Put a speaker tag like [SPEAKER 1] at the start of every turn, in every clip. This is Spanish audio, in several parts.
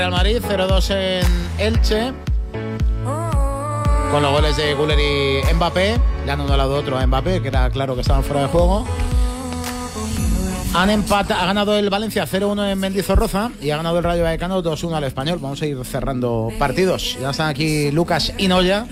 [SPEAKER 1] Real Madrid, 0-2 en Elche, con los goles de Güler y Mbappé. Le han anulado otro a Mbappé, que era claro que estaban fuera de juego. Ha ganado el Valencia 0-1 en Mendizorroza y ha ganado el Rayo Vallecano 2-1 al Español. Vamos a ir cerrando partidos. Ya están aquí Lucas y Noya.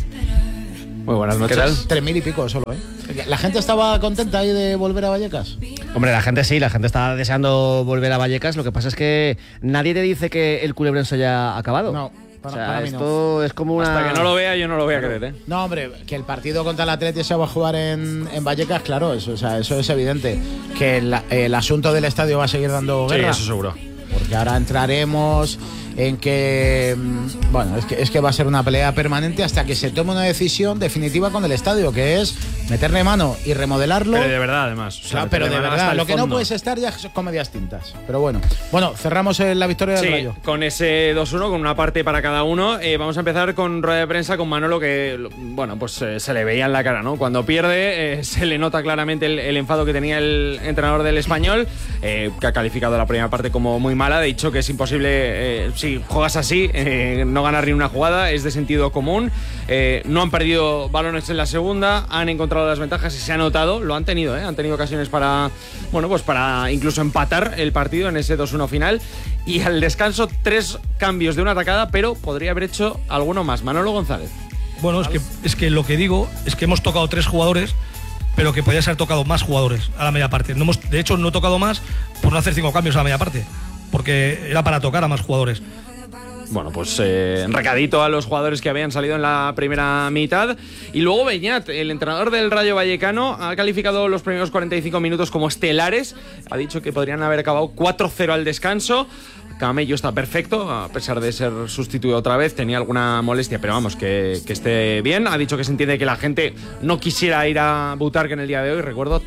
[SPEAKER 2] Muy buenas noches.
[SPEAKER 1] 3.000 y pico solo, ¿eh? ¿La gente estaba contenta ahí de volver a Vallecas?
[SPEAKER 3] Hombre, la gente sí, la gente está deseando volver a Vallecas. Lo que pasa es que nadie te dice que el Culebrense se haya acabado.
[SPEAKER 1] No.
[SPEAKER 3] Para mí esto es como una...
[SPEAKER 2] Hasta que no lo vea, yo no lo voy a creer, ¿eh?
[SPEAKER 1] No, hombre, que el partido contra el Atleti se va a jugar en Vallecas, claro, eso es evidente. Que el asunto del estadio va a seguir dando guerra.
[SPEAKER 2] Sí, eso seguro.
[SPEAKER 1] Porque ahora entraremos en que, bueno, es que va a ser una pelea permanente hasta que se tome una decisión definitiva con el estadio, que es meterle mano y remodelarlo.
[SPEAKER 2] Pero de verdad, además.
[SPEAKER 1] O sea, pero de verdad, lo que no puedes estar ya son comedias tintas. Pero bueno, cerramos la victoria del Rayo.
[SPEAKER 2] Con ese 2-1, con una parte para cada uno. Vamos a empezar con rueda de prensa con Manolo, que, bueno, pues se le veía en la cara, ¿no? Cuando pierde, se le nota claramente el enfado que tenía el entrenador del Español, que ha calificado la primera parte como muy mala. Ha dicho que es imposible, si juegas así, no ganar ni una jugada, es de sentido común. No han perdido balones en la segunda, han encontrado las ventajas y se ha notado, lo han tenido, han tenido ocasiones para, bueno, pues para incluso empatar el partido en ese 2-1 final. Y al descanso 3 cambios de una atacada, pero podría haber hecho alguno más. Manolo González.
[SPEAKER 4] Bueno, es que lo que digo es que hemos tocado 3 jugadores, pero que podría ser tocado más jugadores a la media parte. De hecho, no he tocado más por no hacer 5 cambios a la media parte, porque era para tocar a más jugadores.
[SPEAKER 2] Bueno, pues recadito a los jugadores que habían salido en la primera mitad. Y luego Beñat, el entrenador del Rayo Vallecano, ha calificado los primeros 45 minutos como estelares. Ha dicho que podrían haber acabado 4-0 al descanso. Camello está perfecto, a pesar de ser sustituido otra vez. Tenía alguna molestia, pero vamos, que esté bien. Ha dicho que se entiende que la gente no quisiera ir a Butarque en el día de hoy. Recuerdo,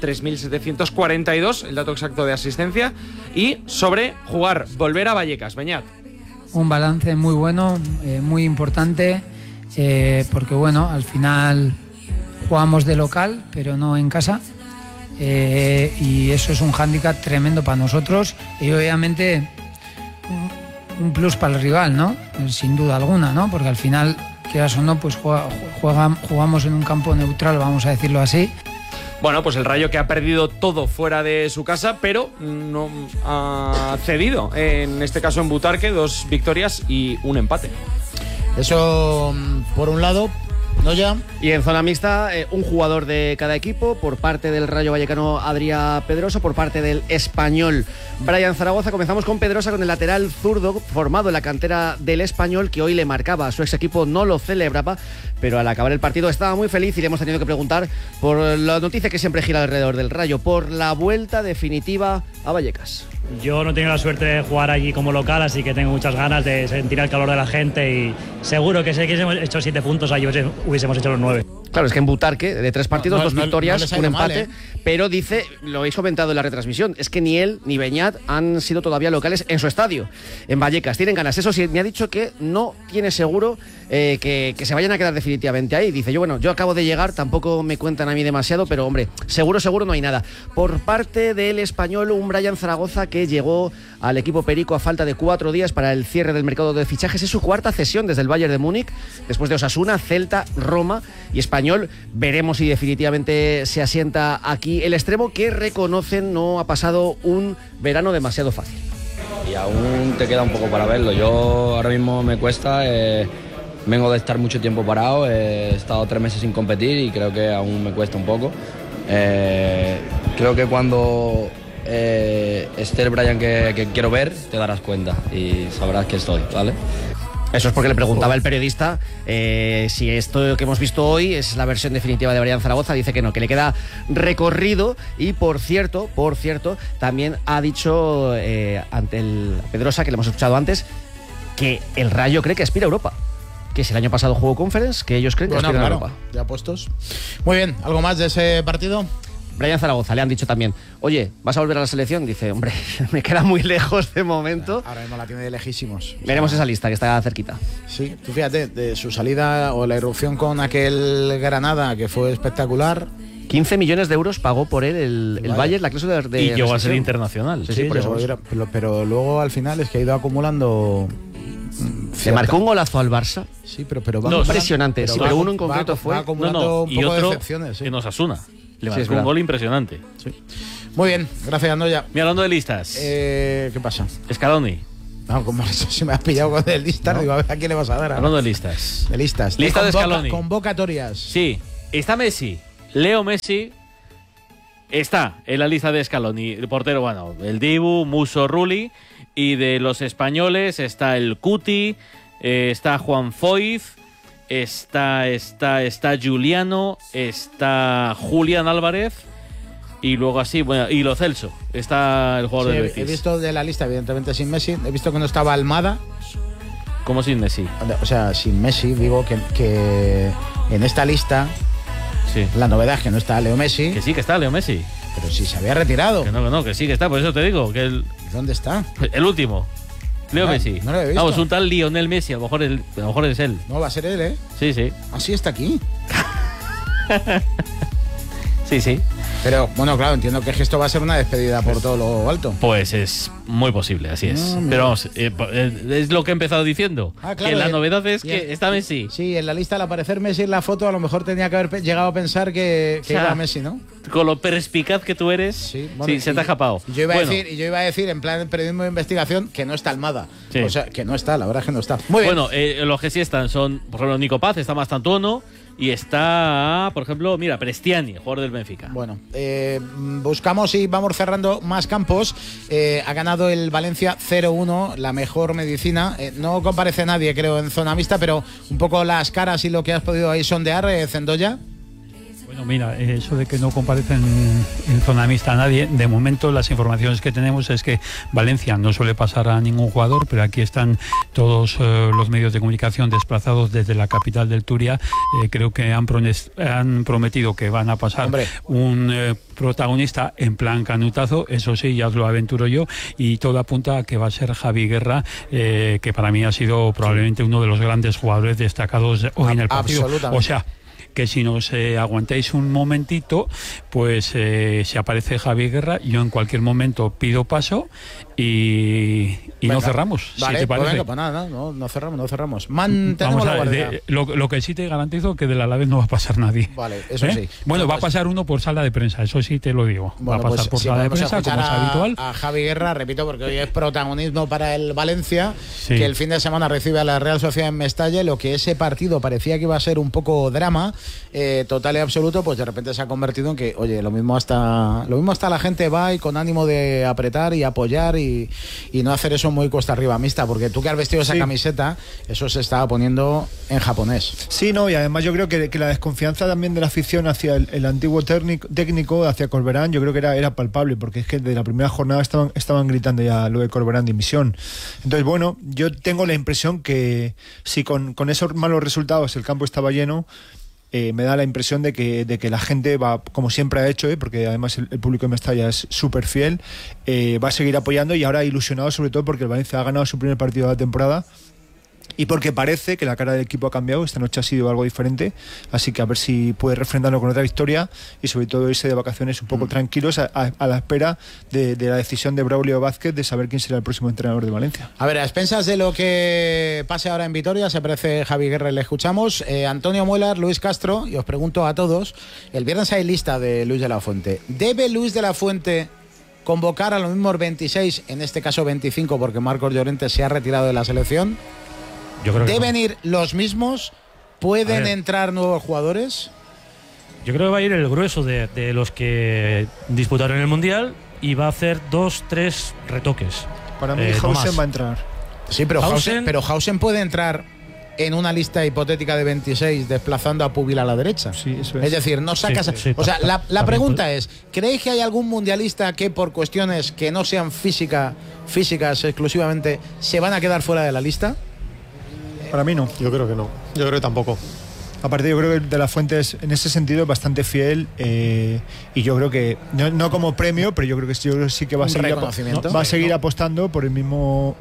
[SPEAKER 2] 3.742, el dato exacto de asistencia. Y sobre jugar, volver a Vallecas. Beñat.
[SPEAKER 5] Un balance muy bueno, muy importante, porque bueno, al final jugamos de local, pero no en casa, y eso es un hándicap tremendo para nosotros y obviamente un plus para el rival, ¿no? Sin duda alguna, ¿no? Porque al final, quieras o no, pues jugamos en un campo neutral, vamos a decirlo así.
[SPEAKER 2] Bueno, pues el Rayo que ha perdido todo fuera de su casa, pero no ha cedido. En este caso en Butarque, 2 victorias y un empate.
[SPEAKER 1] Eso por un lado. ¿No ya?
[SPEAKER 3] Y en zona mixta, un jugador de cada equipo. Por parte del Rayo Vallecano, Adrià Pedrosa. Por parte del Español, Brian Zaragoza. Comenzamos con Pedrosa, con el lateral zurdo formado en la cantera del Español, que hoy le marcaba a su ex equipo, no lo celebraba, pero al acabar el partido estaba muy feliz y le hemos tenido que preguntar por la noticia que siempre gira alrededor del Rayo, por la vuelta definitiva a Vallecas.
[SPEAKER 6] Yo no he tenido la suerte de jugar allí como local, así que tengo muchas ganas de sentir el calor de la gente y seguro que si hubiésemos hecho 7 puntos allí hubiésemos hecho los 9.
[SPEAKER 3] Claro, es que en Butarque, de 3 partidos, 2 victorias, un empate,
[SPEAKER 1] mal,
[SPEAKER 3] pero dice, lo habéis comentado en la retransmisión, es que ni él ni Beñat han sido todavía locales en su estadio, en Vallecas. Tienen ganas. Eso sí, me ha dicho que no tiene seguro que se vayan a quedar definitivamente ahí. Dice, yo acabo de llegar, tampoco me cuentan a mí demasiado, pero hombre, seguro no hay nada. Por parte del Español, un Brian Zaragoza que llegó al equipo perico a falta de 4 días para el cierre del mercado de fichajes. Es su 4ª cesión desde el Bayern de Múnich, después de Osasuna, Celta, Roma y Español. Veremos si definitivamente se asienta aquí el extremo, que reconocen no ha pasado un verano demasiado fácil.
[SPEAKER 7] Y aún te queda un poco para verlo. Yo ahora mismo me cuesta, vengo de estar mucho tiempo parado, he estado 3 meses sin competir y creo que aún me cuesta un poco. Creo que cuando esté el Brian que quiero ver, te darás cuenta y sabrás que estoy, ¿vale?
[SPEAKER 3] Eso es porque le preguntaba el periodista si esto que hemos visto hoy es la versión definitiva de Brian Zaragoza. Dice que no, que le queda recorrido. Y por cierto, también ha dicho ante el Pedrosa, que le hemos escuchado antes, que el Rayo cree que aspira a Europa. Que si el año pasado jugó Conference, que ellos creen que aspiran a Europa.
[SPEAKER 1] Ya puestos. Muy bien, ¿algo más de ese partido?
[SPEAKER 3] Brian Zaragoza, le han dicho también, oye, ¿vas a volver a la selección? Dice, hombre, me queda muy lejos de momento.
[SPEAKER 1] Ahora mismo la tiene de lejísimos.
[SPEAKER 3] Veremos esa lista que está cerquita.
[SPEAKER 1] Sí, tú fíjate, de su salida o la irrupción con aquel Granada, que fue espectacular.
[SPEAKER 3] 15 millones de euros pagó por él el Bayern, la cláusula de
[SPEAKER 2] y llegó a ser internacional.
[SPEAKER 1] Sí, por eso. Pero luego al final es que ha ido acumulando
[SPEAKER 3] Se marcó un golazo al Barça.
[SPEAKER 1] Sí, pero va
[SPEAKER 3] No, impresionante, sí, pero uno en concreto fue.
[SPEAKER 1] Va acumulando un
[SPEAKER 8] y
[SPEAKER 1] poco de
[SPEAKER 8] otro
[SPEAKER 1] decepciones. Sí.
[SPEAKER 8] en Osasuna. Le
[SPEAKER 3] Sí, es
[SPEAKER 8] marcó un
[SPEAKER 3] verdad.
[SPEAKER 8] gol impresionante.
[SPEAKER 1] Muy bien, gracias, Andoya.
[SPEAKER 8] Mira, hablando de listas.
[SPEAKER 1] ¿Qué pasa?
[SPEAKER 8] Scaloni.
[SPEAKER 1] No, como eso, si me has pillado con el listar, digo, a ver a quién le vas a dar.
[SPEAKER 8] Hablando de listas.
[SPEAKER 1] De listas.
[SPEAKER 8] Lista de Scaloni.
[SPEAKER 1] Convocatorias.
[SPEAKER 8] Sí, está Messi. Leo Messi está en la lista de Scaloni. El portero, bueno, el Dibu, Musso, Rulli. Y de los españoles está el Cuti, está Juan Foyth, está Juliano, está Julián Álvarez. Y luego así, bueno, y Lo Celso, está el jugador del
[SPEAKER 1] He
[SPEAKER 8] Betis.
[SPEAKER 1] visto de la lista, evidentemente sin Messi. He visto que no estaba Almada.
[SPEAKER 8] ¿Cómo sin Messi?
[SPEAKER 1] O sea, sin Messi, digo que en esta lista
[SPEAKER 8] Sí.
[SPEAKER 1] la novedad es que no está Leo Messi,
[SPEAKER 8] Que sí, que está Leo Messi.
[SPEAKER 1] pero si se había retirado.
[SPEAKER 8] Que sí, que está. Por eso te digo, que
[SPEAKER 1] ¿Dónde está?
[SPEAKER 8] el último. Leo
[SPEAKER 1] No,
[SPEAKER 8] Messi.
[SPEAKER 1] no lo he visto.
[SPEAKER 8] Vamos, un tal Lionel Messi, a lo mejor es él.
[SPEAKER 1] No, va a ser él, ¿eh?
[SPEAKER 8] Sí, sí.
[SPEAKER 1] Así está aquí.
[SPEAKER 8] Sí.
[SPEAKER 1] Pero, bueno, claro, entiendo que esto va a ser una despedida por todo lo alto.
[SPEAKER 8] Pues es muy posible, así es.
[SPEAKER 1] No, mira.
[SPEAKER 8] Pero vamos, es lo que he empezado diciendo.
[SPEAKER 1] Ah, claro,
[SPEAKER 8] que la
[SPEAKER 1] y-
[SPEAKER 8] novedad es
[SPEAKER 1] y-
[SPEAKER 8] que está Messi.
[SPEAKER 1] Sí, en la lista al aparecer Messi en la foto, a lo mejor tenía que haber llegado a pensar que
[SPEAKER 8] O sea,
[SPEAKER 1] iba Messi, ¿no?
[SPEAKER 8] Con lo perspicaz que tú eres,
[SPEAKER 1] Sí,
[SPEAKER 8] se te ha escapado.
[SPEAKER 1] Y yo iba
[SPEAKER 8] Bueno,
[SPEAKER 1] a decir, en plan periodismo de investigación, que no está Almada.
[SPEAKER 8] Sí.
[SPEAKER 1] O sea, que no está, la verdad es que no está. Muy bien.
[SPEAKER 8] Bueno, los que sí están son, por ejemplo, Nico Paz, está Mastantuono y está, por ejemplo, mira, Prestiani, jugador del Benfica.
[SPEAKER 1] Bueno, buscamos y vamos cerrando más campos. Ha ganado el Valencia 0-1, la mejor medicina. No comparece nadie, creo, en zona mixta, pero un poco las caras y lo que has podido ahí sondear, Zendoya.
[SPEAKER 9] Bueno, mira, eso de que no comparecen en zona mixta a nadie, de momento las informaciones que tenemos es que Valencia no suele pasar a ningún jugador, pero aquí están todos los medios de comunicación desplazados desde la capital del Turia. Creo que han prometido que van a pasar un protagonista en plan canutazo, eso sí, ya os lo aventuro yo, y todo apunta a que va a ser Javi Guerra, que para mí ha sido probablemente uno de los grandes jugadores destacados hoy en el partido.
[SPEAKER 1] Absolutamente.
[SPEAKER 9] O sea, que si nos aguantáis un momentito, pues si aparece Javi Guerra, yo en cualquier momento pido paso y
[SPEAKER 1] Venga.
[SPEAKER 9] no cerramos,
[SPEAKER 1] Vale,
[SPEAKER 9] si te
[SPEAKER 1] pues
[SPEAKER 9] parece.
[SPEAKER 1] venga, pues nada, no cerramos. Mantenemos
[SPEAKER 9] Vamos
[SPEAKER 1] la
[SPEAKER 9] a ver,
[SPEAKER 1] guardia.
[SPEAKER 9] lo que sí te garantizo que del Alavés no va a pasar nadie.
[SPEAKER 1] Vale, eso sí.
[SPEAKER 9] Bueno, va a
[SPEAKER 1] pues-
[SPEAKER 9] pasar uno por sala de prensa, eso sí te lo digo.
[SPEAKER 1] Bueno,
[SPEAKER 9] va a pasar
[SPEAKER 1] pues,
[SPEAKER 9] por
[SPEAKER 1] si
[SPEAKER 9] sala de
[SPEAKER 1] podemos
[SPEAKER 9] prensa, como es
[SPEAKER 1] escuchar
[SPEAKER 9] habitual.
[SPEAKER 1] a Javi Guerra, repito, porque hoy es protagonismo para el Valencia,
[SPEAKER 9] Sí.
[SPEAKER 1] que el fin de semana recibe a la Real Sociedad en Mestalla, lo que ese partido parecía que iba a ser un poco drama, total y absoluto, pues de repente se ha convertido en que, oye, lo mismo hasta la gente va y con ánimo de apretar y apoyar y no hacer eso muy cuesta arriba mixta, porque tú que has vestido esa camiseta, eso se estaba poniendo en japonés.
[SPEAKER 10] Sí, no, y además yo creo que la desconfianza también de la afición hacia el antiguo técnico, hacia Corberán, yo creo que era palpable, porque es que de la primera jornada estaban gritando ya lo de Corberán dimisión. Entonces, bueno, yo tengo la impresión que si con esos malos resultados el campo estaba lleno, me da la impresión de que la gente va, como siempre ha hecho, porque además el público de Mestalla es súper fiel, va a seguir apoyando y ahora ilusionado sobre todo porque el Valencia ha ganado su primer partido de la temporada y porque parece que la cara del equipo ha cambiado. Esta noche ha sido algo diferente, así que a ver si puede refrendarlo con otra victoria y sobre todo irse de vacaciones un poco tranquilos a la espera de la decisión de Braulio Vázquez de saber quién será el próximo entrenador de Valencia.
[SPEAKER 1] A ver, a expensas de lo que pase ahora en Vitoria, se parece Javi Guerra y le escuchamos. Antonio Muelar, Luis Castro, y os pregunto a todos, el viernes hay lista de Luis de la Fuente. ¿Debe Luis de la Fuente convocar a los mismos 26, en este caso 25, porque Marcos Llorente se ha retirado de la selección?
[SPEAKER 9] Yo creo que
[SPEAKER 1] ¿Deben
[SPEAKER 9] no.
[SPEAKER 1] ir los mismos? ¿Pueden
[SPEAKER 9] A ver.
[SPEAKER 1] entrar nuevos jugadores?
[SPEAKER 6] Yo creo que va a ir el grueso de los que disputaron el Mundial y va a hacer 2-3 retoques.
[SPEAKER 10] Para mí,
[SPEAKER 6] No
[SPEAKER 10] Hausen
[SPEAKER 6] más.
[SPEAKER 10] va a entrar.
[SPEAKER 1] Sí, pero
[SPEAKER 6] Hausen-
[SPEAKER 1] Hausen puede entrar en una lista hipotética de 26 desplazando a Pubil a la derecha.
[SPEAKER 10] Sí, eso
[SPEAKER 1] Es decir, no sacas...
[SPEAKER 6] Sí, sí,
[SPEAKER 1] o sea, la
[SPEAKER 6] también
[SPEAKER 1] pregunta es, ¿creéis que hay algún mundialista que por cuestiones que no sean físicas exclusivamente se van a quedar fuera de la lista?
[SPEAKER 10] Para mí no.
[SPEAKER 11] Yo creo que no. Yo creo que tampoco.
[SPEAKER 10] Aparte, yo creo que De la Fuente es, en ese sentido, bastante fiel y yo creo que, no como premio, pero yo creo que sí que va a
[SPEAKER 1] Un
[SPEAKER 10] seguir,
[SPEAKER 1] reconocimiento.
[SPEAKER 10] va a seguir apostando por el mismo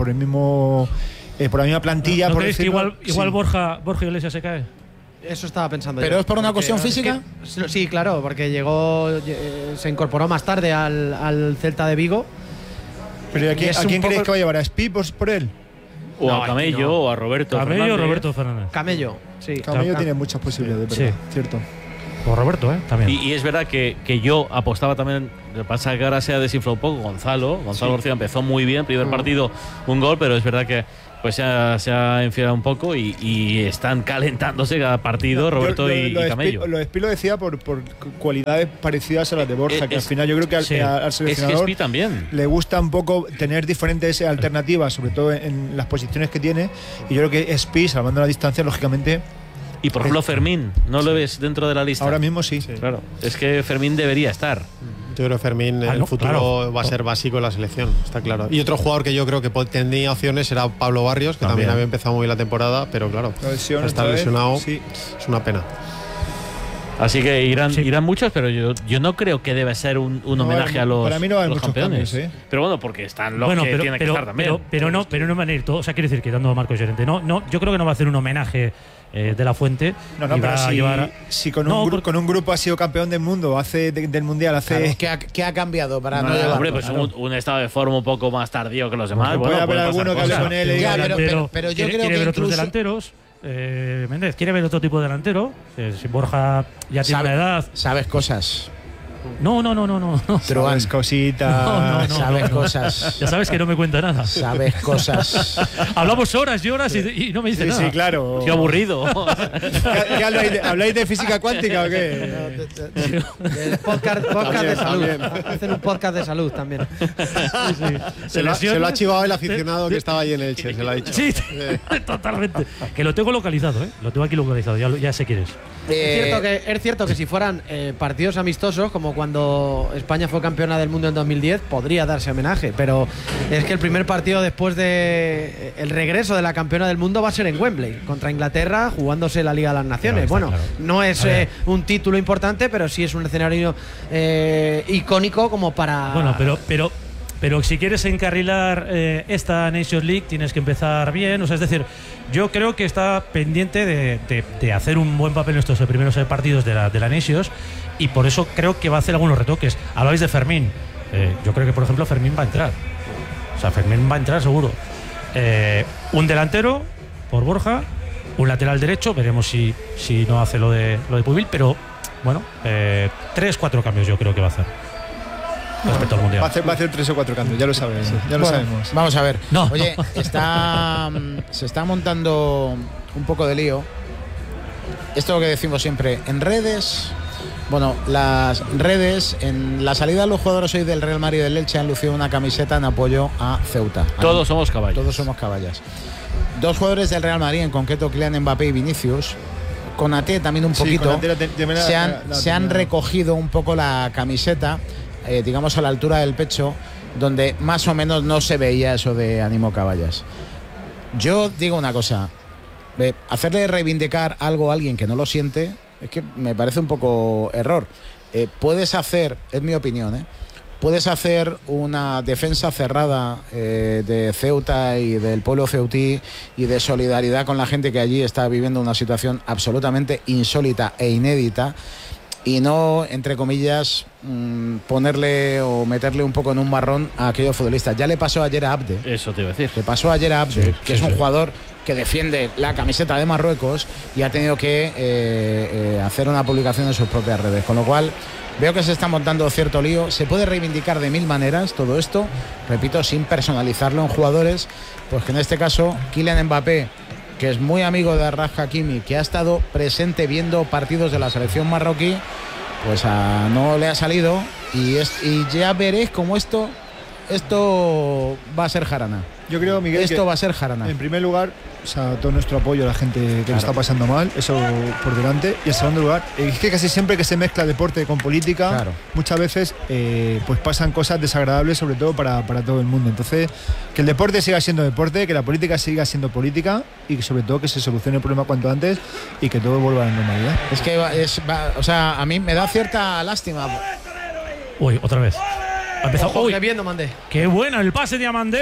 [SPEAKER 10] por la misma plantilla.
[SPEAKER 6] ¿No
[SPEAKER 10] por
[SPEAKER 6] creéis que
[SPEAKER 10] decirlo.
[SPEAKER 6] igual
[SPEAKER 10] Sí.
[SPEAKER 6] Borja Iglesias se cae?
[SPEAKER 3] Eso estaba pensando
[SPEAKER 1] ¿Pero
[SPEAKER 3] yo.
[SPEAKER 1] es por una
[SPEAKER 3] Porque
[SPEAKER 1] cuestión
[SPEAKER 3] es que-
[SPEAKER 1] física?
[SPEAKER 3] sí, claro, porque se incorporó más tarde al Celta de Vigo.
[SPEAKER 10] Pero ¿a
[SPEAKER 3] Y
[SPEAKER 10] quién
[SPEAKER 3] es un
[SPEAKER 10] creéis
[SPEAKER 3] poco-
[SPEAKER 10] que va a llevar? ¿A Spi por él?
[SPEAKER 8] O a Camello, o a Roberto
[SPEAKER 12] Camello
[SPEAKER 8] Fernández.
[SPEAKER 12] o Roberto Fernández.
[SPEAKER 13] Camello, sí.
[SPEAKER 10] Camello tiene muchas posibilidades,
[SPEAKER 12] Sí.
[SPEAKER 10] ¿verdad? Cierto.
[SPEAKER 12] O Roberto, también.
[SPEAKER 8] Y es verdad que yo apostaba también. Lo que pasa es que ahora se ha desinflado un poco Gonzalo. Gonzalo García empezó muy bien, primer partido, un gol, pero es verdad que pues se ha enfriado un poco y están calentándose cada partido Roberto y Camello.
[SPEAKER 10] Lo de Spi lo decía por cualidades parecidas a las de Borja, que al final yo creo que al seleccionador
[SPEAKER 8] es que Spi también
[SPEAKER 10] le gusta un poco tener diferentes alternativas, sobre todo en las posiciones que tiene, y yo creo que Spi, salvando la distancia, lógicamente.
[SPEAKER 8] Y por ejemplo Fermín, ¿no lo ves dentro de la lista?
[SPEAKER 10] Ahora mismo sí.
[SPEAKER 8] Claro, es que Fermín debería estar.
[SPEAKER 11] Yo creo que Fermín en el futuro va a ser básico en la selección, está claro. Y otro jugador que yo creo que tenía opciones era Pablo Barrios, que también había empezado muy bien la temporada, pero claro, está lesionado, es una pena.
[SPEAKER 8] Así que irán muchos, pero yo no creo que debe ser un homenaje a los,
[SPEAKER 10] para mí no hay
[SPEAKER 8] los
[SPEAKER 10] muchos
[SPEAKER 8] campeones.
[SPEAKER 10] cambios,
[SPEAKER 8] Pero bueno, porque están los que tienen que estar también.
[SPEAKER 12] Pero no van a ir todos. O sea, quiero decir que dando a Marcos Llorente. No, yo creo que no va a hacer un homenaje de la Fuente.
[SPEAKER 10] No, pero si con un grupo ha sido campeón del mundo, del mundial, hace.
[SPEAKER 1] Claro, ¿qué ha cambiado para no,
[SPEAKER 8] llevarlo? Hombre, pues un estado de forma un poco más tardío que los demás.
[SPEAKER 10] Puede haber alguno que hable con él.
[SPEAKER 1] Pero yo creo
[SPEAKER 12] quiere
[SPEAKER 1] que
[SPEAKER 12] ver otros
[SPEAKER 1] incluso
[SPEAKER 12] delanteros. Méndez quiere ver otro tipo de delantero. Si Borja ya tiene una edad.
[SPEAKER 1] Sabes cosas.
[SPEAKER 12] No.
[SPEAKER 10] Sabes cositas.
[SPEAKER 1] Sabes cosas.
[SPEAKER 12] Ya sabes que no me cuenta nada.
[SPEAKER 1] Sabes cosas.
[SPEAKER 12] Hablamos horas y horas y no me dice nada.
[SPEAKER 10] Sí, claro.
[SPEAKER 8] Qué aburrido.
[SPEAKER 10] ¿Qué habláis de física cuántica o qué?
[SPEAKER 13] Podcast de salud. Hacen un podcast de salud también.
[SPEAKER 11] Se lo ha chivado el aficionado que estaba ahí en Elche, se lo ha dicho.
[SPEAKER 12] Sí, totalmente. Que lo tengo localizado, Lo tengo aquí localizado, ya sé quién es.
[SPEAKER 13] Es cierto que si fueran partidos amistosos, como cuando España fue campeona del mundo en 2010, podría darse homenaje, pero es que el primer partido después de el regreso de la campeona del mundo va a ser en Wembley, contra Inglaterra, jugándose la Liga de las Naciones. Bueno, no es un título importante, pero sí es un escenario icónico como para…
[SPEAKER 12] Bueno, pero si quieres encarrilar esta Nations League tienes que empezar bien, o sea, es decir, yo creo que está pendiente de hacer un buen papel en estos primeros partidos de la Nations, y por eso creo que va a hacer algunos retoques. Hablabais de Fermín, yo creo que por ejemplo Fermín va a entrar, o sea, Fermín va a entrar seguro. Un delantero por Borja, un lateral derecho, veremos si no hace lo de Pubil, pero bueno, 3-4 cambios yo creo que va a hacer respecto al mundial.
[SPEAKER 10] Va a hacer 3 o 4 cambios, ya lo sabemos. Lo sabemos.
[SPEAKER 1] Vamos a ver.
[SPEAKER 12] No.
[SPEAKER 1] Oye, se está montando un poco de lío. Esto es lo que decimos siempre en redes. Bueno, las redes, en la salida de los jugadores hoy del Real Madrid y del Elche han lucido una camiseta en apoyo a Ceuta.
[SPEAKER 8] Todos somos caballos.
[SPEAKER 1] Todos somos caballas. Dos jugadores del Real Madrid, en concreto Kylian Mbappé y Vinicius, Konaté también un poquito, se han recogido un poco la camiseta, digamos a la altura del pecho, donde más o menos no se veía eso de ánimo caballas. Yo digo una cosa, hacerle reivindicar algo a alguien que no lo siente, es que me parece un poco error. Puedes hacer, es mi opinión, puedes hacer una defensa cerrada de Ceuta y del pueblo ceutí y de solidaridad con la gente que allí está viviendo una situación absolutamente insólita e inédita, y no, entre comillas, ponerle o meterle un poco en un marrón a aquellos futbolistas. Ya le pasó ayer a Abde.
[SPEAKER 8] Eso te iba a decir.
[SPEAKER 1] Le pasó ayer a Abde, que es un jugador que defiende la camiseta de Marruecos y ha tenido que hacer una publicación en sus propias redes. Con lo cual, veo que se está montando cierto lío. Se puede reivindicar de mil maneras todo esto, repito, sin personalizarlo en jugadores, pues que en este caso Kylian Mbappé, que es muy amigo de Raj Hakimi, que ha estado presente viendo partidos de la selección marroquí, pues no le ha salido, y ya veréis cómo esto va a ser jarana.
[SPEAKER 10] Yo creo, Miguel,
[SPEAKER 1] esto va a ser jarana.
[SPEAKER 10] En primer lugar, o sea, todo nuestro apoyo a la gente que lo está pasando mal, eso por delante. Y en segundo lugar, es que casi siempre que se mezcla deporte con política, muchas veces pues pasan cosas desagradables, sobre todo para todo el mundo. Entonces, que el deporte siga siendo deporte, que la política siga siendo política, y sobre todo que se solucione el problema cuanto antes y que todo vuelva a la normalidad.
[SPEAKER 1] Es que o sea, a mí me da cierta lástima.
[SPEAKER 12] Uy, otra vez. Ha empezado.
[SPEAKER 13] Ojo, qué bien, Mandé.
[SPEAKER 12] Qué bueno el pase de Amandé.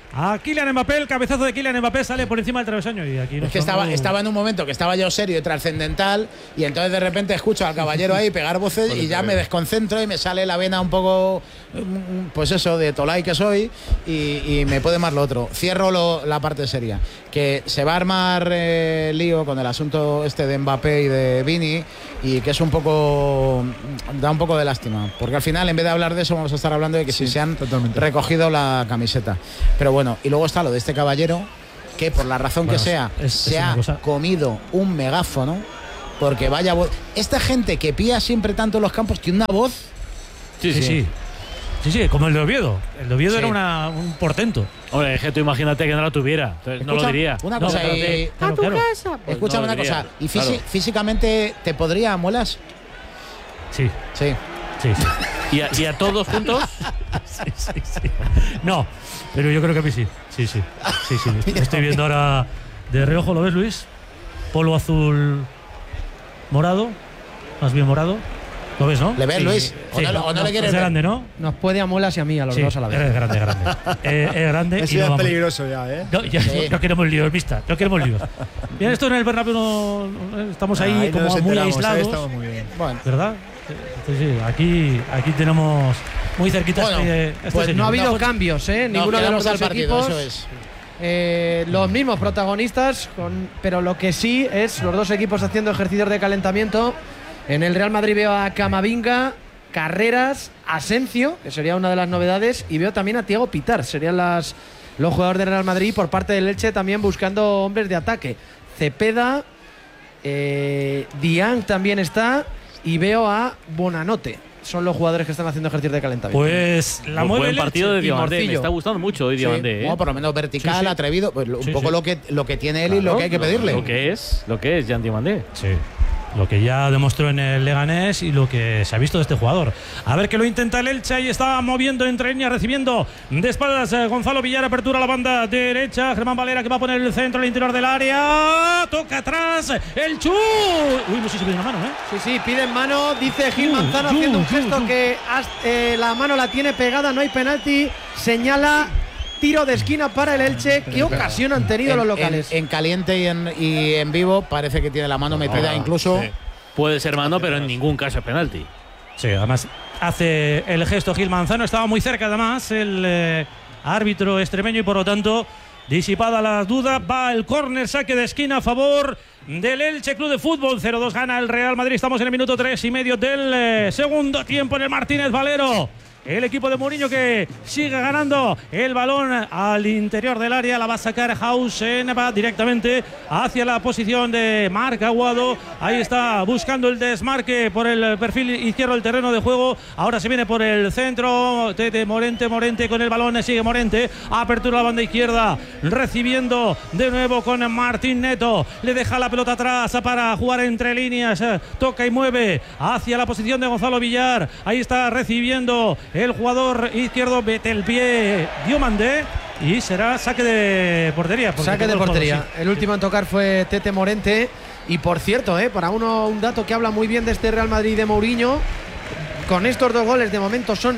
[SPEAKER 12] a Kylian Mbappé. El cabezazo de Kylian Mbappé sale por encima del travesaño. Y aquí
[SPEAKER 1] es que estaba en un momento que estaba yo serio y trascendental, y entonces de repente escucho al caballero ahí pegar voces y ya me desconcentro y me sale la vena un poco, pues eso, de Tolai que soy, y me puede más lo otro. Cierro la parte seria, que se va a armar lío con el asunto este de Mbappé y de Vini, y que es un poco, da un poco de lástima, porque al final en vez de hablar de eso vamos a estar hablando de que si se han recogido la camiseta. Pero bueno, y luego está lo de este caballero, que por la razón que sea se ha comido un megáfono, porque vaya voz. Esta gente que pía siempre tanto en los campos, tiene una voz.
[SPEAKER 12] Sí, como el de Oviedo. El de Oviedo era un portento.
[SPEAKER 8] Hombre, es que tú imagínate que no la tuviera. Entonces no lo diría.
[SPEAKER 1] Una cosa,
[SPEAKER 8] a tu casa.
[SPEAKER 1] Pues escúchame una cosa. ¿Y físicamente te podría muelas?
[SPEAKER 12] Sí.
[SPEAKER 8] ¿Y a todos juntos?
[SPEAKER 12] Sí. No, pero yo creo que a mí sí. Sí. Estoy viendo ahora de reojo, ¿lo ves, Luis? Polo azul morado, más bien morado. ¿Lo ves, no?
[SPEAKER 1] ¿Le ves, Luis?
[SPEAKER 12] Sí.
[SPEAKER 1] ¿O no le quieres
[SPEAKER 12] es
[SPEAKER 1] ver?
[SPEAKER 12] grande, ¿no?
[SPEAKER 13] Nos puede a Muelas y a mí, a los dos a la vez.
[SPEAKER 12] Es grande. Es grande.
[SPEAKER 10] Eso ya es peligroso ya, ¿eh?
[SPEAKER 12] No queremos líos, vista. No queremos líos. Bien, esto en el Bernabéu estamos ahí como muy aislados.
[SPEAKER 10] Estamos muy bien.
[SPEAKER 1] Bueno.
[SPEAKER 12] ¿Verdad? Sí, aquí tenemos muy cerquita
[SPEAKER 13] pues no ha habido cambios, ninguno de los dos equipos.
[SPEAKER 1] Eso es.
[SPEAKER 13] Los mismos protagonistas, pero lo que sí es los dos equipos haciendo ejercicios de calentamiento. En el Real Madrid veo a Camavinga, Carreras, Asencio, que sería una de las novedades, y veo también a Thiago Pitar, serían los jugadores del Real Madrid. Por parte del Elche también buscando hombres de ataque. Cepeda, Diang también está, y veo a Bonanote. Son los jugadores que están haciendo ejercicio de calentamiento.
[SPEAKER 12] Pues la mueve
[SPEAKER 8] buen partido de Diomandé. Me está gustando mucho hoy Diomandé.
[SPEAKER 1] Por lo menos vertical, atrevido. Pues un poco lo que tiene él y lo que hay que pedirle.
[SPEAKER 8] Lo que es Jan Diomandé.
[SPEAKER 12] Sí. Lo que ya demostró en el Leganés y lo que se ha visto de este jugador. A ver que lo intenta el Elche. Ahí está moviendo entre líneas, recibiendo de espaldas Gonzalo Villar. Apertura a la banda derecha. Germán Valera que va a poner el centro al interior del área. Toca atrás. El Chu. Uy, no sé si pide una mano,
[SPEAKER 13] Sí, piden mano. Dice Gil Manzano haciendo un gesto que la mano la tiene pegada. No hay penalti. Señala tiro de esquina para el Elche. ¿Qué ocasión han tenido los locales?
[SPEAKER 1] En caliente y en vivo parece que tiene la mano metida incluso.
[SPEAKER 8] Sí. Puede ser mano, pero en ningún caso es penalti.
[SPEAKER 12] Sí, además hace el gesto Gil Manzano. Estaba muy cerca además el árbitro extremeño y por lo tanto, disipada la duda, va el córner, saque de esquina a favor del Elche Club de Fútbol. 0-2 gana el Real Madrid. Estamos en el minuto 3,5 del segundo tiempo en el Martínez Valero. El equipo de Mourinho que sigue ganando el balón al interior del área. La va a sacar Hausen, va directamente hacia la posición de Marc Aguado. Ahí está buscando el desmarque por el perfil izquierdo del terreno de juego. Ahora se viene por el centro. Tete Morente con el balón. Sigue Morente. Apertura a la banda izquierda. Recibiendo de nuevo con Martín Neto. Le deja la pelota atrás para jugar entre líneas. Toca y mueve hacia la posición de Gonzalo Villar. Ahí está recibiendo el jugador izquierdo, mete el pie Diomandé y será saque de portería.
[SPEAKER 13] Saque de portería. El último en tocar fue Tete Morente. Y por cierto, para un dato que habla muy bien de este Real Madrid de Mourinho, con estos dos goles de momento son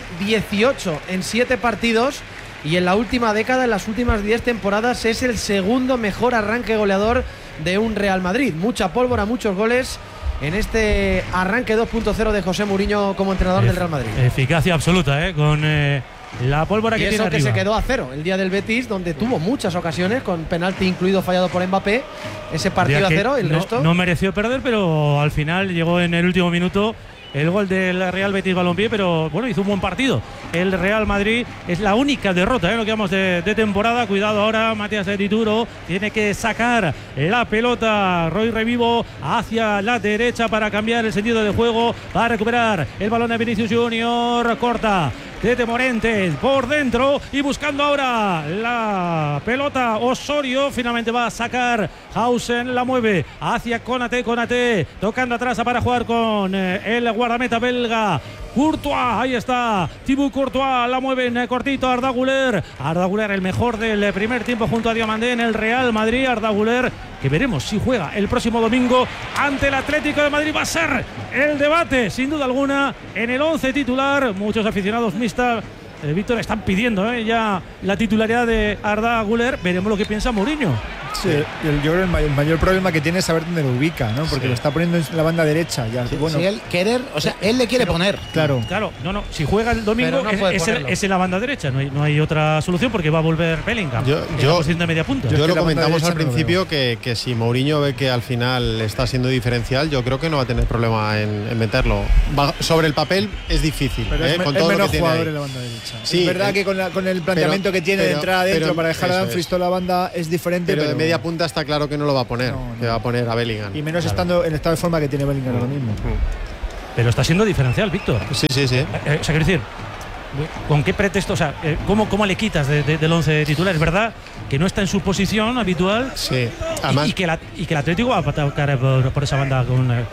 [SPEAKER 13] 18 en 7 partidos. Y en la última década, en las últimas 10 temporadas, es el segundo mejor arranque goleador de un Real Madrid. Mucha pólvora, muchos goles en este arranque 2.0 de José Mourinho como entrenador del Real Madrid.
[SPEAKER 12] Eficacia absoluta, con la pólvora que tiene arriba.
[SPEAKER 13] Y eso que se quedó a 0 el día del Betis, donde tuvo muchas ocasiones, con penalti incluido fallado por Mbappé. Ese partido a 0, el resto
[SPEAKER 12] no mereció perder, pero al final llegó en el último minuto el gol del Real Betis Balompié, pero bueno, hizo un buen partido. El Real Madrid es la única derrota, lo que vamos de temporada. Cuidado ahora, Matías de Tituro tiene que sacar la pelota. Roy Revivo hacia la derecha para cambiar el sentido de juego, para recuperar el balón de Vinicius Junior. Corta Tete Morente por dentro y buscando ahora la pelota Osorio. Finalmente va a sacar Hausen, la mueve hacia Konaté, tocando atrás para jugar con el guardameta belga Courtois. Ahí está Thibaut Courtois, la mueve en cortito Arda Güler, el mejor del primer tiempo junto a Diomandé en el Real Madrid. Arda Güler, que veremos si juega el próximo domingo ante el Atlético de Madrid. Va a ser el debate sin duda alguna en el 11 titular. Muchos aficionados Víctor, están pidiendo ya la titularidad de Arda Güler. Veremos lo que piensa Mourinho.
[SPEAKER 10] Sí, yo creo que el mayor problema que tiene es saber dónde lo ubica, ¿no? Porque lo está poniendo en la banda derecha. Ya,
[SPEAKER 1] sí,
[SPEAKER 10] bueno.
[SPEAKER 1] Si él querer, o sea, él le quiere poner.
[SPEAKER 10] Claro.
[SPEAKER 12] No. Si juega el domingo es en la banda derecha. No hay otra solución porque va a volver Bellingham.
[SPEAKER 11] Yo
[SPEAKER 12] de media punta.
[SPEAKER 11] Yo lo comentamos al principio que si Mourinho ve que al final está siendo diferencial, yo creo que no va a tener problema en meterlo. Sobre el papel es difícil, con todo lo que tiene ahí.
[SPEAKER 10] En la banda derecha.
[SPEAKER 11] Sí,
[SPEAKER 10] es verdad que con el planteamiento que tiene de entrar adentro para dejar a Dumfries toda la banda es diferente.
[SPEAKER 11] Pero de media punta está claro que no lo va a poner, que va a poner a Bellingham.
[SPEAKER 10] Y menos estando en el estado de forma que tiene Bellingham ahora mismo.
[SPEAKER 12] Pero está siendo diferencial, Víctor.
[SPEAKER 11] Sí.
[SPEAKER 12] O sea, quiero decir, ¿con qué pretexto? O sea, ¿cómo le quitas del 11 titular? Es verdad que no está en su posición habitual.
[SPEAKER 11] Sí. Además,
[SPEAKER 12] y que el Atlético va a atacar por esa banda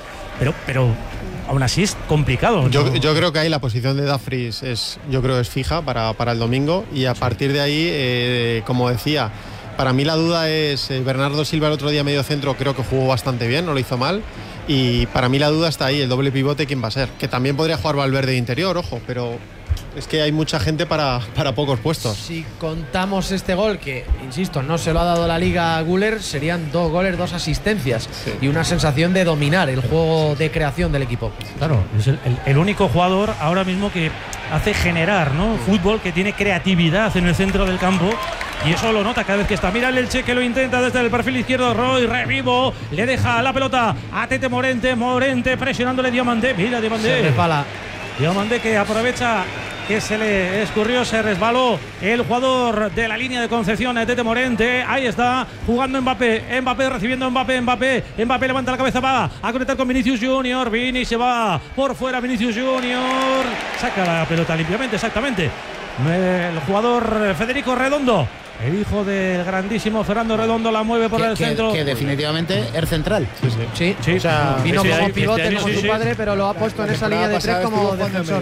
[SPEAKER 12] pero aún así es complicado.
[SPEAKER 11] Yo creo que ahí la posición de Dumfries es fija para el domingo, y a partir de ahí, como decía, para mí la duda es Bernardo Silva el otro día medio centro, creo que jugó bastante bien, no lo hizo mal, y para mí la duda está ahí, el doble pivote, ¿quién va a ser? Que también podría jugar Valverde de interior, ojo, pero es que hay mucha gente para pocos puestos.
[SPEAKER 13] Si contamos este gol, que insisto, no se lo ha dado la Liga a Güler, serían 2 goles, 2 asistencias y una sensación de dominar el juego de creación del equipo.
[SPEAKER 12] Claro, es el único jugador ahora mismo que hace generar, ¿no? Fútbol, que tiene creatividad en el centro del campo. Y eso lo nota cada vez que está. Mira el Elche que lo intenta desde el perfil izquierdo. Roy Revivo le deja la pelota a Tete Morente. Morente presionándole Diomandé. Mira Diomandé.
[SPEAKER 13] Se resbala.
[SPEAKER 12] Diomandé que aprovecha que se le escurrió, se resbaló el jugador de la línea de Concepción, Tete Morente. Ahí está jugando Mbappé. Mbappé recibiendo Mbappé. Mbappé levanta la cabeza, va a conectar con Vinicius Junior. Vini se va por fuera. Vinicius Junior saca la pelota limpiamente, exactamente. El jugador Federico Redondo, el hijo del grandísimo Fernando Redondo, la mueve por el centro.
[SPEAKER 1] Que definitivamente es central.
[SPEAKER 13] Sí.
[SPEAKER 1] O sea,
[SPEAKER 13] vino como pivote con su padre, pero lo ha puesto en esa línea de 3 como defensor.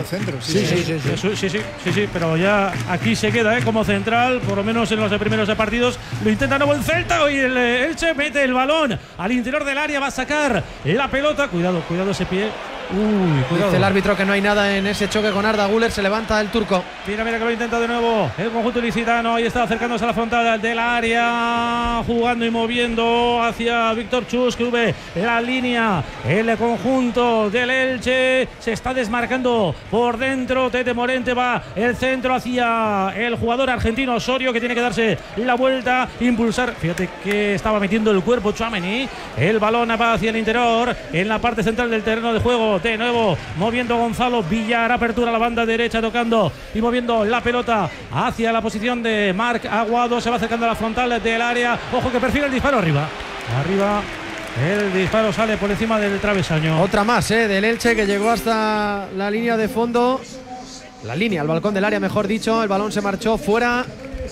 [SPEAKER 12] Sí, pero ya aquí se queda como central, por lo menos en los primeros partidos. Lo intenta nuevo el Celta y el Elche mete el balón al interior del área, va a sacar la pelota. Cuidado ese pie. Cuidado.
[SPEAKER 13] Dice el árbitro que no hay nada en ese choque con Arda Güler. Se levanta el turco.
[SPEAKER 12] Mira que lo intenta de nuevo el conjunto ilicitano. Ahí está acercándose a la frontal del área, jugando y moviendo hacia Víctor Chus, que sube la línea. El conjunto del Elche se está desmarcando por dentro. Tete Morente va el centro hacia el jugador argentino Osorio, que tiene que darse la vuelta, impulsar. Fíjate que estaba metiendo el cuerpo Tchouaméni. El balón va hacia el interior, en la parte central del terreno de juego. De nuevo moviendo Gonzalo Villar, apertura a la banda derecha, tocando y moviendo la pelota hacia la posición de Marc Aguado. Se va acercando a la frontal del área. Ojo que perfila el disparo arriba. El disparo sale por encima del travesaño.
[SPEAKER 13] Otra más del Elche, que llegó hasta la línea de fondo. El balcón del área, mejor dicho. El balón se marchó fuera.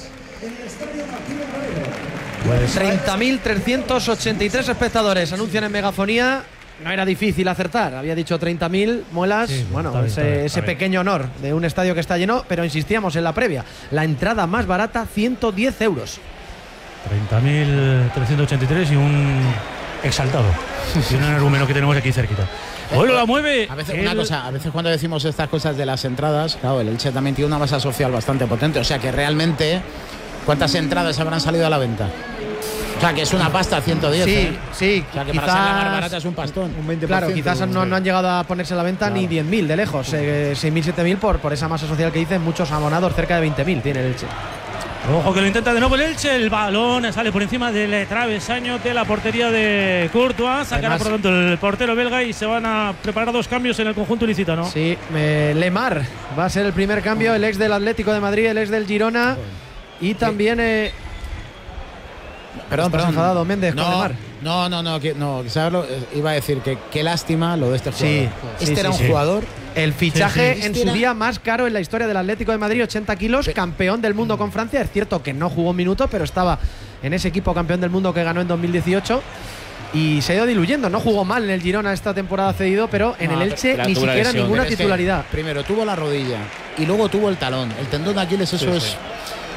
[SPEAKER 13] 30.383 espectadores anuncian en megafonía. No era difícil acertar, había dicho 30.000 muelas. Sí, bueno, ese pequeño honor de un estadio que está lleno, pero insistíamos en la previa. La entrada más barata, 110 euros.
[SPEAKER 12] 30.383 y un exaltado. Y un argumento que tenemos aquí cerquita. Bueno, la mueve.
[SPEAKER 1] A veces, una cosa, a veces cuando decimos estas cosas de las entradas, claro, el Elche también tiene una masa social bastante potente. O sea que realmente, ¿cuántas entradas habrán salido a la venta? O sea, que es una pasta, 110.
[SPEAKER 13] Sí.
[SPEAKER 1] O sea, que para ser la más barata es un pastón.
[SPEAKER 13] Un 20%, claro, quizás no han llegado a ponerse a la venta ni 10.000 de lejos. 6.000, 7.000 por esa masa social que dicen muchos abonados, cerca de 20.000 tiene el Elche.
[SPEAKER 12] Ojo que lo intenta de nuevo el Elche. El balón sale por encima del travesaño de la portería de Courtois. Sacará por lo tanto el portero belga y se van a preparar 2 cambios en el conjunto ilicitano.
[SPEAKER 13] Sí, Lemar va a ser el primer cambio. El ex del Atlético de Madrid, el ex del Girona. Y también...
[SPEAKER 1] Perdón.
[SPEAKER 13] Enfadado Méndez con Lemar.
[SPEAKER 1] No, ¿sabes? Iba a decir que qué lástima lo de este jugador. Era un jugador.
[SPEAKER 13] El fichaje en su día más caro en la historia del Atlético de Madrid, 80 kilos, campeón del mundo con Francia. Es cierto que no jugó un minuto, pero estaba en ese equipo campeón del mundo que ganó en 2018. Y se ha ido diluyendo. No jugó mal en el Girona esta temporada cedido, pero en el Elche ni siquiera ninguna titularidad.
[SPEAKER 1] Primero tuvo la rodilla y luego tuvo el talón. El tendón de Aquiles, eso es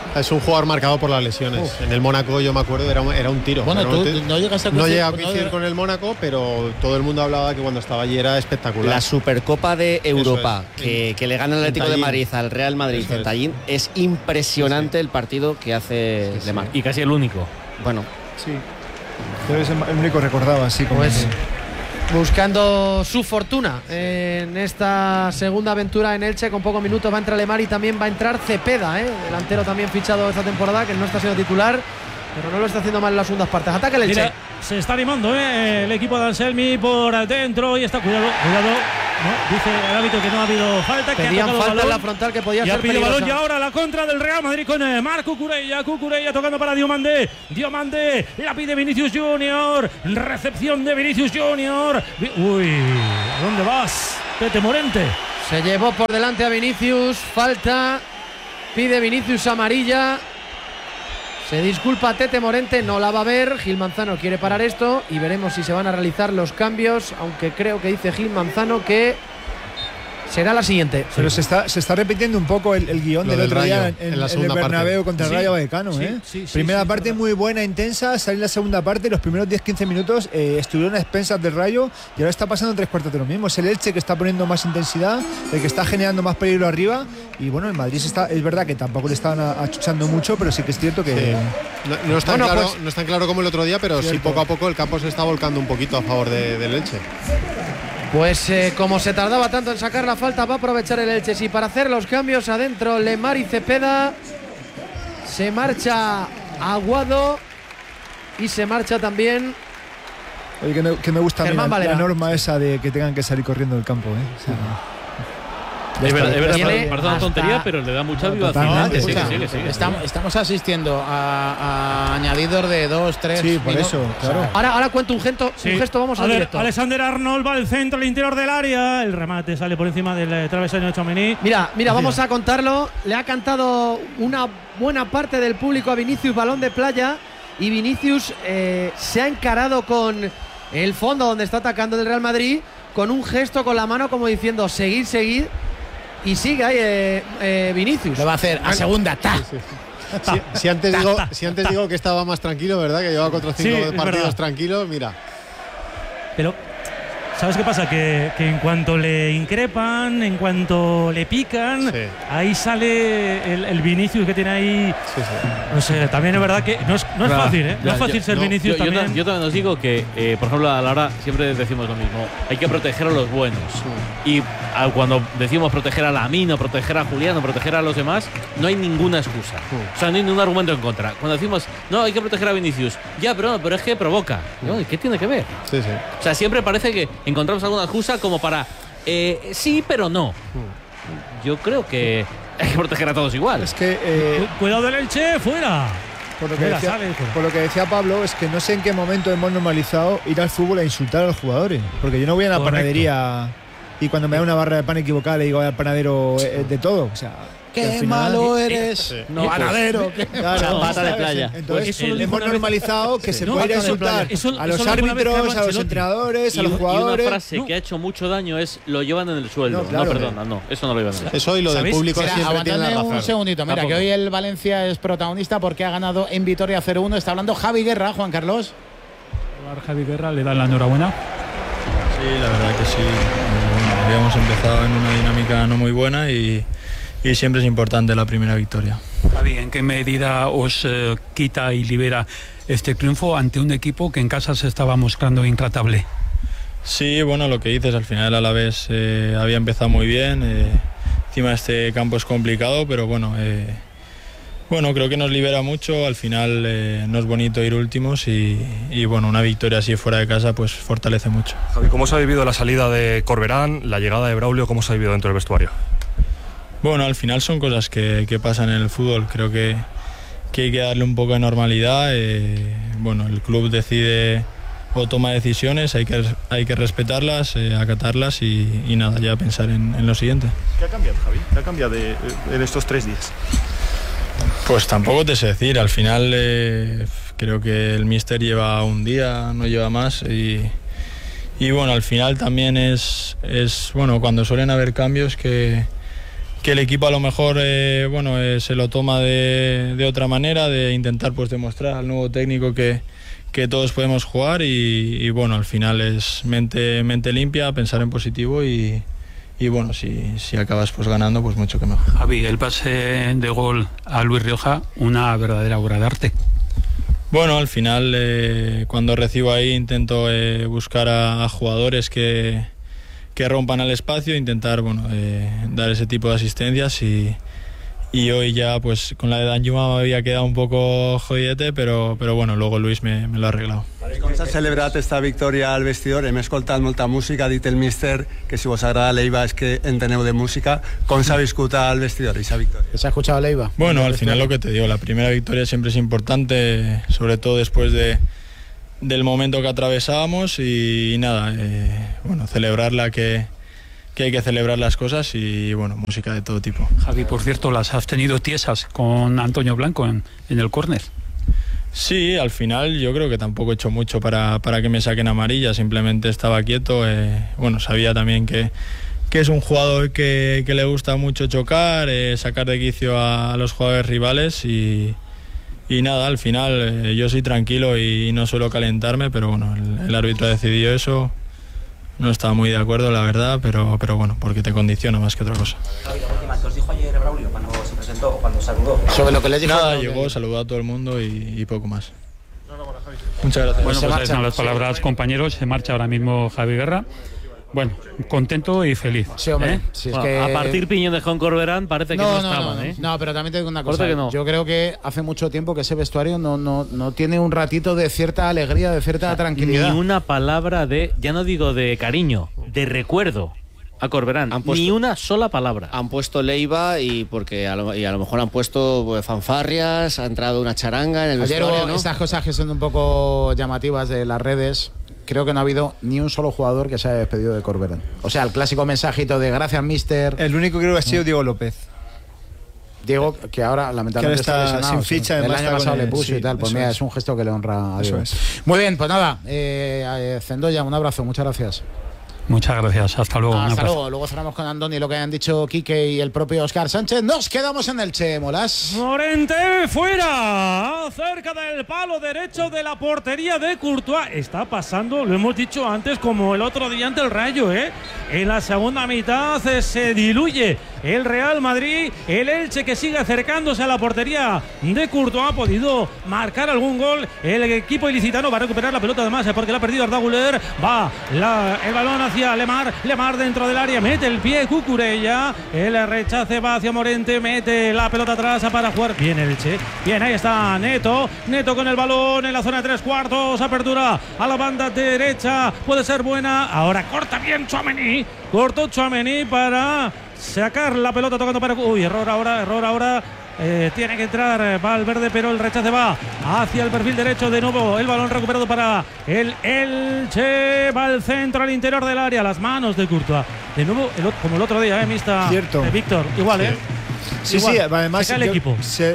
[SPEAKER 11] Es un jugador marcado por las lesiones. En el Mónaco, yo me acuerdo, era un tiro.
[SPEAKER 1] Bueno, tú no llegaste a
[SPEAKER 11] no llegué a coincidir con el Mónaco, pero todo el mundo hablaba que cuando estaba allí era espectacular.
[SPEAKER 3] La Supercopa de Europa, que le gana el Atlético de Madrid al Real Madrid en Tallín, es impresionante el partido que hace Lemar.
[SPEAKER 8] Y casi el único.
[SPEAKER 3] Bueno.
[SPEAKER 10] Sí. Yo es el único recordaba, así como...
[SPEAKER 13] Pues, buscando su fortuna en esta segunda aventura en Elche, con pocos minutos va a entrar Lemar y también va a entrar Cepeda, delantero también fichado esta temporada, que no está siendo titular, pero no lo está haciendo mal en las segundas partes. Ataca el Elche.
[SPEAKER 12] Mira, se está animando el equipo de Anselmi por dentro y está, cuidado. No, dice el árbitro que no ha habido falta.
[SPEAKER 13] Pedían falta en la frontal que podía ser peligrosa.
[SPEAKER 12] Balón y ahora la contra del Real Madrid con Marc Cucurella. Cucurella tocando para Diomandé. Diomandé la pide Vinicius Junior. Recepción de Vinicius Junior. Uy, ¿a dónde vas, Tete Morente?
[SPEAKER 13] Se llevó por delante a Vinicius. Falta. Pide Vinicius amarilla. Se disculpa Tete Morente, no la va a ver. Gil Manzano quiere parar esto y veremos si se van a realizar los cambios, aunque creo que dice Gil Manzano que será la siguiente.
[SPEAKER 10] Pero se está repitiendo un poco el guión del otro día en el Bernabéu contra el Rayo Vallecano. Primera parte muy buena, intensa, salir la segunda parte, los primeros 10-15 minutos estuvieron a expensas del Rayo y ahora está pasando 3/4 de lo mismo. Es el Elche que está poniendo más intensidad, el que está generando más peligro arriba. Y bueno, el Madrid es verdad que tampoco le estaban achuchando mucho, pero sí que es cierto que...
[SPEAKER 11] No es tan claro como el otro día, pero sí poco a poco el campo se está volcando un poquito a favor del Elche.
[SPEAKER 13] Pues como se tardaba tanto en sacar la falta, va a aprovechar el Elche. Sí, para hacer los cambios adentro, Lemar y Cepeda. Se marcha Aguado y se marcha también...
[SPEAKER 10] Oye, que me gusta la norma esa de que tengan que salir corriendo del campo. O sea,
[SPEAKER 8] es verdad, parece una tontería, pero le da mucha vivacidad.
[SPEAKER 1] Estamos asistiendo a añadidos de 2, 3
[SPEAKER 10] Sí, por eso, claro.
[SPEAKER 13] Ahora cuento un gesto, vamos al directo.
[SPEAKER 12] Alexander Arnold va al centro, al interior del área. El remate sale por encima del travesaño de Tchouaméni.
[SPEAKER 13] Mira, vamos a contarlo. Le ha cantado una buena parte del público a Vinicius, balón de playa. Y Vinicius se ha encarado con el fondo donde está atacando el Real Madrid, con un gesto con la mano como diciendo seguir. Y sigue ahí Vinicius.
[SPEAKER 1] Lo va a hacer a segunda.
[SPEAKER 11] Si antes digo que estaba más tranquilo, ¿verdad? Que llevaba 4 o 5 partidos tranquilos, mira.
[SPEAKER 12] Pero, ¿sabes qué pasa? Que en cuanto le increpan, en cuanto le pican, ahí sale el Vinicius que tiene ahí. No sé, también es verdad que no es fácil, ¿eh? No es fácil ser Vinicius también.
[SPEAKER 8] Yo también os digo que, por ejemplo, a la hora siempre decimos lo mismo. Hay que proteger a los buenos. Y cuando decimos proteger a Lamine, proteger a Julián, proteger a los demás, no hay ninguna excusa. O sea, no hay ningún argumento en contra. Cuando decimos, no, hay que proteger a Vinicius. Ya, pero es que provoca. ¿Qué tiene que ver? O sea, siempre parece que encontramos alguna excusa como para sí, pero no. Yo creo que hay que proteger a todos igual.
[SPEAKER 10] Es que
[SPEAKER 12] cuidado del Elche, fuera.
[SPEAKER 10] Por lo que decía Pablo, es que no sé en qué momento hemos normalizado ir al fútbol a insultar a los jugadores. Porque yo no voy a la panadería y cuando me da una barra de pan equivocada le digo al panadero de todo. O sea,
[SPEAKER 1] ¡qué malo eres!
[SPEAKER 10] No, panadero.
[SPEAKER 8] Claro, pata de playa.
[SPEAKER 10] Entonces hemos normalizado que se puede ir a insultar a los árbitros, a los entrenadores, a los jugadores.
[SPEAKER 8] Y una frase que ha hecho mucho daño es: lo llevan en el sueldo. No, perdona, eso no lo llevan en el sueldo.
[SPEAKER 11] Eso y lo del público siempre tiene la razón.
[SPEAKER 1] Un segundito, mira, que hoy el Valencia es protagonista porque ha ganado en Vitoria 0-1. Está hablando Javi Guerra, Juan Carlos.
[SPEAKER 9] Javi Guerra, le dan la enhorabuena.
[SPEAKER 14] Sí, la verdad que sí. Habíamos empezado en una dinámica no muy buena y siempre es importante la primera victoria.
[SPEAKER 9] Javi, ¿en qué medida os quita y libera este triunfo ante un equipo que en casa se estaba mostrando intratable?
[SPEAKER 14] Sí, bueno, lo que dices, al final a la vez había empezado muy bien. Encima este campo es complicado, pero bueno, creo que nos libera mucho. Al final no es bonito ir últimos y bueno, una victoria así fuera de casa pues fortalece mucho.
[SPEAKER 15] Javi, ¿cómo se ha vivido la salida de Corberán, la llegada de Braulio? ¿Cómo se ha vivido dentro del vestuario?
[SPEAKER 14] Bueno, al final son cosas que pasan en el fútbol. Creo que hay que darle un poco de normalidad. Bueno, el club decide o toma decisiones, hay que respetarlas, acatarlas y nada, ya pensar en lo siguiente.
[SPEAKER 15] ¿Qué ha cambiado, Javi? ¿Qué ha cambiado en estos 3 días?
[SPEAKER 14] Pues tampoco te sé decir. Al final creo que el míster lleva un día, no lleva más y bueno, al final también es bueno, cuando suelen haber cambios que el equipo a lo mejor se lo toma de otra manera, de intentar pues demostrar al nuevo técnico que todos podemos jugar y bueno, al final es mente limpia, pensar en positivo y bueno, si acabas pues ganando, pues mucho que mejor.
[SPEAKER 9] Javi, el pase de gol a Luis Rioja, una verdadera obra de arte.
[SPEAKER 14] Bueno, al final cuando recibo ahí intento buscar a jugadores que rompan al espacio, intentar dar ese tipo de asistencias y hoy ya pues con la de Danjuma me había quedado un poco jodidete, pero bueno, luego Luis me lo ha arreglado.
[SPEAKER 16] Com s'ha celebrat esta victòria al vestidor? Hem escoltat molta música, ha dit el míster que si vos agrada Leiva és que enteneu de música. Com s'ha viscut al vestidor esa victòria?
[SPEAKER 1] ¿Se ha escuchado Leiva?
[SPEAKER 14] Bueno, al final lo que te digo, la primera victoria siempre es importante, sobre todo después del momento que atravesábamos y nada, celebrarla que hay que celebrar las cosas y bueno, música de todo tipo.
[SPEAKER 9] Javi, por cierto, las has tenido tiesas con Antonio Blanco en el córner.
[SPEAKER 14] Sí, al final yo creo que tampoco he hecho mucho para que me saquen amarilla, simplemente estaba quieto, sabía también que es un jugador que le gusta mucho chocar, sacar de quicio a los jugadores rivales y nada, al final yo soy tranquilo y no suelo calentarme, pero bueno, el árbitro ha decidido eso. No estaba muy de acuerdo, la verdad, pero bueno, porque te condiciona más que otra cosa.
[SPEAKER 17] ¿Qué os dijo ayer Braulio cuando se presentó o cuando saludó?
[SPEAKER 1] Sobre lo que les dijo.
[SPEAKER 14] Nada, llegó, saludó a todo el mundo y poco más. Muchas gracias.
[SPEAKER 9] Bueno, pues esas son las palabras, compañeros. Se marcha ahora mismo Javi Guerra. Bueno, contento y feliz.
[SPEAKER 1] Sí, hombre. Si es que...
[SPEAKER 8] A partir Piñón de Juan Corberán parece que no estaban,
[SPEAKER 1] No, pero también te digo una cosa. Yo creo que hace mucho tiempo que ese vestuario no tiene un ratito de cierta alegría, de cierta tranquilidad.
[SPEAKER 8] Ni una palabra ya no digo de cariño, de recuerdo a Corberán. Ni una sola palabra.
[SPEAKER 3] Han puesto Leiva y a lo mejor han puesto fanfarrias, ha entrado una charanga en el vestuario, ¿no?
[SPEAKER 1] Estas cosas que son un poco llamativas de las redes. Creo que no ha habido ni un solo jugador que se haya despedido de Corberán. O sea, el clásico mensajito de gracias, mister.
[SPEAKER 10] El único que creo que ha sido Diego López.
[SPEAKER 1] Diego, que ahora lamentablemente
[SPEAKER 10] está
[SPEAKER 1] lesionado,
[SPEAKER 10] sin ficha.
[SPEAKER 1] El año pasado le puso y tal. Pues mira, es un gesto que le honra a Diego. Muy bien, pues nada. Zendoya, un abrazo. Muchas gracias.
[SPEAKER 9] Muchas gracias, hasta luego.
[SPEAKER 1] Hasta luego. Luego cerramos con Andoni, lo que han dicho Quique y el propio Óscar Sánchez. Nos quedamos en Elche, Molas.
[SPEAKER 12] Morente fuera, cerca del palo derecho de la portería de Courtois. Está pasando, lo hemos dicho antes, como el otro día ante el Rayo, En la segunda mitad se diluye el Real Madrid. El Elche, que sigue acercándose a la portería de Courtois, ha podido marcar algún gol. El equipo ilicitano va a recuperar la pelota además porque la ha perdido Arda Güler. Va el balón hacia Lemar dentro del área, mete el pie Cucurella, el rechace va hacia Morente, mete la pelota atrás para jugar bien el Elche. Bien, ahí está Neto con el balón en la zona de 3/4, apertura a la banda derecha, puede ser buena, ahora corta bien Tchouaméni, cortó Tchouaméni para sacar la pelota tocando para... error ahora. Tiene que entrar Valverde, pero el rechace va hacia el perfil derecho. De nuevo el balón recuperado para el Elche, va al centro, al interior del área, las manos de Courtois. De nuevo, como el otro día, mista Víctor, igual,
[SPEAKER 10] Sí,
[SPEAKER 12] igual,
[SPEAKER 10] sí, además
[SPEAKER 12] el equipo.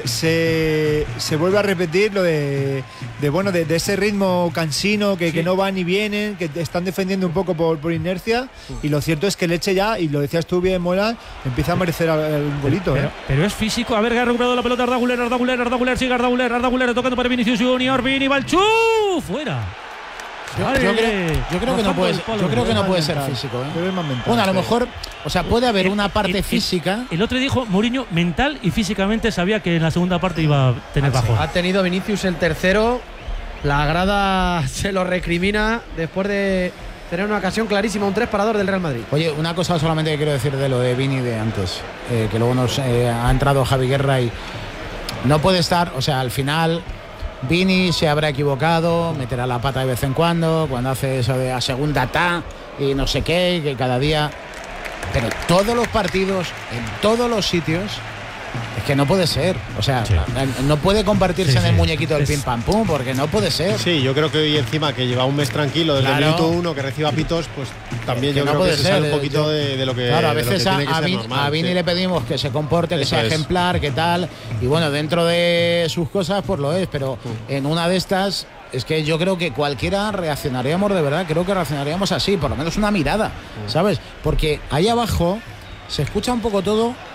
[SPEAKER 10] Se vuelve a repetir lo de ese ritmo cansino que no van ni vienen, que están defendiendo un poco por inercia, y lo cierto es que el Elche ya, y lo decías tú bien, Mola, empieza a merecer un golito.
[SPEAKER 12] Pero es físico, a ver, que ha recuperado la pelota Arda Güler, sigue Arda Güler tocando para Vinicius Junior, Vini, Balchú, fuera.
[SPEAKER 1] Yo creo que no puede ser físico. Bueno, a lo mejor, o sea, puede haber una parte física.
[SPEAKER 12] El otro dijo Mourinho, mental y físicamente sabía que en la segunda parte iba a tener bajón.
[SPEAKER 13] Ha tenido Vinicius el tercero, la grada se lo recrimina después de tener una ocasión clarísima, un 3-2 del Real Madrid.
[SPEAKER 1] Oye, una cosa solamente que quiero decir de lo de Vini de antes, que luego nos ha entrado Javi Guerra y no puede estar, o sea, al final Vini se habrá equivocado, meterá la pata de vez en cuando hace eso de a segunda y no sé qué, que cada día... Pero todos los partidos, en todos los sitios, es que no puede ser. O sea, no puede convertirse en el muñequito del pim pam pum, porque no puede ser.
[SPEAKER 11] Sí, yo creo que hoy encima que lleva un mes tranquilo desde el minuto 1, que reciba pitos, pues también yo creo que se sale un poquito de lo que
[SPEAKER 1] claro, a veces
[SPEAKER 11] a
[SPEAKER 1] Vini le pedimos que se comporte, que sea ejemplar, que tal, y bueno, dentro de sus cosas pues lo es, pero en una de estas es que yo creo que cualquiera reaccionaríamos de verdad, creo que reaccionaríamos así, por lo menos una mirada, ¿sabes? Porque ahí abajo se escucha un poco todo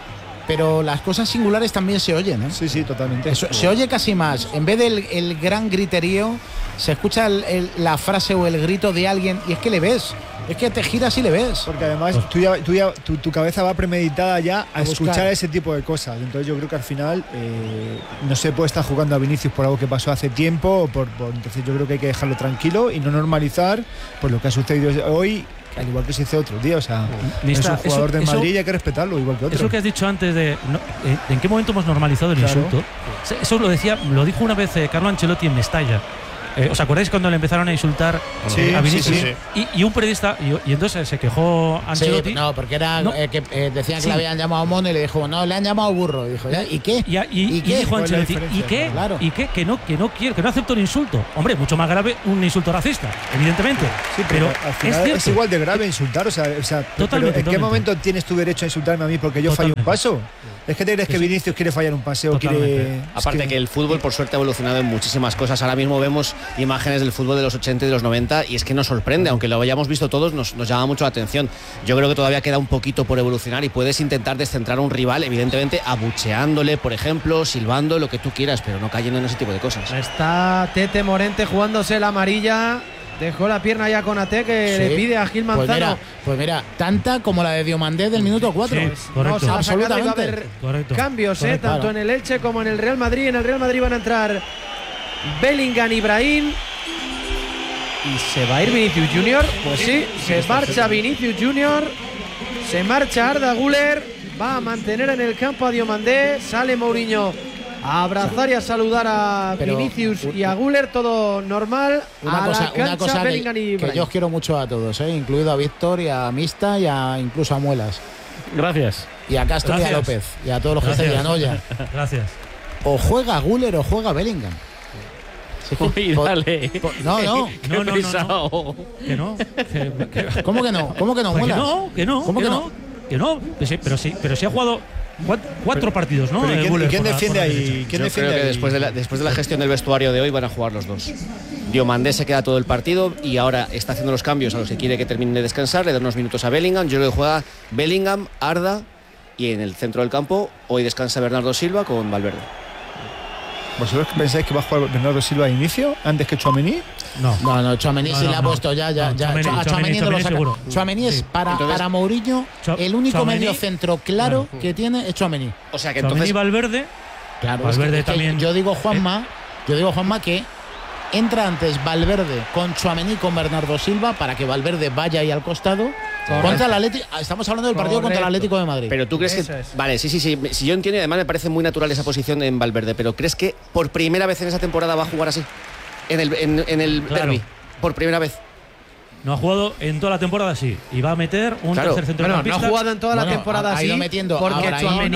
[SPEAKER 1] pero las cosas singulares también se oyen, ¿eh?
[SPEAKER 10] Sí, totalmente.
[SPEAKER 1] Se oye casi más. En vez del el gran griterío, se escucha la frase o el grito de alguien y es que le ves. Es que te giras y le ves.
[SPEAKER 10] Porque además tu cabeza va premeditada ya a escuchar ese tipo de cosas. Entonces yo creo que al final no se puede estar jugando a Vinicius por algo que pasó hace tiempo. Entonces yo creo que hay que dejarlo tranquilo y no normalizar pues lo que ha sucedido hoy, al igual que se hizo otro día. O sea, es un jugador de Madrid y hay que respetarlo igual que otro.
[SPEAKER 12] Eso que has dicho antes de ¿en qué momento hemos normalizado el insulto? Eso lo dijo una vez Carlo Ancelotti en Mestalla. ¿Os acordáis cuando le empezaron a insultar a Vinicius? Sí. Y un periodista, y entonces se quejó Ancelotti.
[SPEAKER 1] Sí, no, porque era que decían que le habían llamado mono y le dijo, no, le han llamado burro. Y dijo, ¿y qué?
[SPEAKER 12] ¿Y qué dijo Ancelotti? ¿Y qué?
[SPEAKER 1] Claro.
[SPEAKER 12] ¿Y qué? Que no quiero, que no acepto un insulto. Hombre, mucho más grave un insulto racista, evidentemente.
[SPEAKER 10] Sí, pero al final es igual de grave insultar. O sea
[SPEAKER 12] totalmente,
[SPEAKER 10] ¿en qué momento tienes tu derecho a insultarme a mí porque yo fallo un paso? ¿Es que te crees que Vinicius quiere fallar un pase o quiere...?
[SPEAKER 3] Aparte que el fútbol, por suerte, ha evolucionado en muchísimas cosas. Ahora mismo vemos imágenes del fútbol de los 80 y de los 90 y es que nos sorprende. Aunque lo hayamos visto todos, nos llama mucho la atención. Yo creo que todavía queda un poquito por evolucionar y puedes intentar descentrar a un rival, evidentemente, abucheándole, por ejemplo, silbando, lo que tú quieras, pero no cayendo en ese tipo de cosas.
[SPEAKER 13] Está Tete Morente jugándose la amarilla. Dejó la pierna ya con Ate, que le pide a Gil Manzano.
[SPEAKER 1] Pues mira, tanta como la de Diomandé del minuto 4.
[SPEAKER 12] Sí, correcto.
[SPEAKER 13] Absolutamente. Va a haber cambios, tanto en el Elche como en el Real Madrid. En el Real Madrid van a entrar Bellingham y Brahim. ¿Y se va a ir Vinicius Junior? Pues sí, se marcha Vinicius Junior. Se marcha Arda Güler. Va a mantener en el campo a Diomandé. Sale Mourinho a abrazar y a saludar a Vinicius y a Güler, todo normal.
[SPEAKER 1] Una cosa que yo os quiero mucho a todos, incluido a Víctor y a Mista y incluso a Muelas.
[SPEAKER 8] Gracias.
[SPEAKER 1] Y a Castro y a López y a todos los que están en Anoya.
[SPEAKER 12] Gracias.
[SPEAKER 1] O juega Güler o juega Bellingham.
[SPEAKER 8] Dale.
[SPEAKER 12] No. Que no.
[SPEAKER 1] ¿Cómo que no? ¿Cómo que no, Muelas?
[SPEAKER 12] Que no. Pero sí ha jugado 4 partidos, ¿no?
[SPEAKER 10] ¿Y quién defiende ahí?
[SPEAKER 3] Yo creo que después de la gestión del vestuario de hoy van a jugar los dos. Diomandé se queda todo el partido y ahora está haciendo los cambios a los que quiere que termine de descansar, le da unos minutos a Bellingham. Yo creo que juega Bellingham, Arda y en el centro del campo hoy descansa Bernardo Silva con Valverde.
[SPEAKER 10] ¿Vosotros pensáis que va a jugar Bernardo Silva de inicio antes que Tchouaméni?
[SPEAKER 1] No, Tchouaméni sí le ha puesto ya. Tchouaméni no lo saca. Tchouaméni es para Mourinho el único medio centro claro que tiene es Tchouaméni.
[SPEAKER 3] O sea que
[SPEAKER 12] entonces Valverde.
[SPEAKER 1] Claro,
[SPEAKER 12] Valverde
[SPEAKER 1] es que
[SPEAKER 12] también.
[SPEAKER 1] Yo digo Juanma que entra antes Valverde con Tchouaméni con Bernardo Silva para que Valverde vaya ahí al costado. Contra el Atlético, estamos hablando del partido contra el Atlético de Madrid.
[SPEAKER 3] Pero tú crees que vale, sí, si yo entiendo y además me parece muy natural esa posición en Valverde, pero ¿crees que por primera vez en esa temporada va a jugar así? En el derbi, por primera vez.
[SPEAKER 12] No ha jugado en toda la temporada así y va a meter un tercer centrocampista.
[SPEAKER 13] No ha jugado en toda la temporada así porque